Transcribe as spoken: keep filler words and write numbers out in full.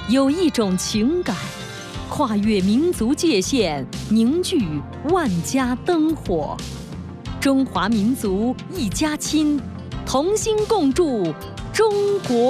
有一种情感，跨越民族界限，凝聚万家灯火。中华民族一家亲，同心共筑中国